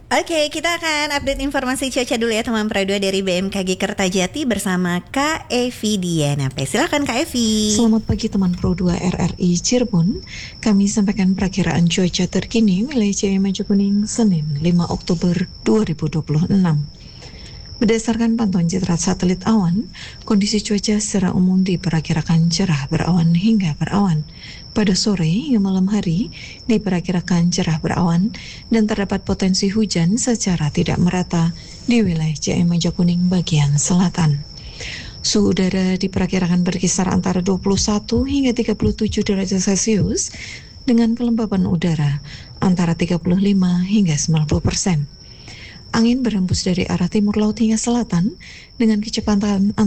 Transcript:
Oke, kita akan update informasi cuaca dulu ya teman Pro 2 dari BMKG Kertajati bersama Kak Evi Dianape. Silakan Kak Evi. Selamat pagi teman Pro 2 RRI Cirebon. Kami sampaikan perakiraan cuaca terkini wilayah Jaya Majukuning Senin 5 Oktober 2026. Berdasarkan pantauan citra satelit awan, kondisi cuaca secara umum diperkirakan cerah berawan hingga berawan. Pada sore hingga malam hari diperkirakan cerah berawan dan terdapat potensi hujan secara tidak merata di wilayah Jaya Majukuning bagian selatan. Suhu udara diperkirakan berkisar antara 21 hingga 37 derajat Celcius dengan kelembapan udara antara 35 hingga 90%. Angin berhembus dari arah timur laut hingga selatan dengan kecepatan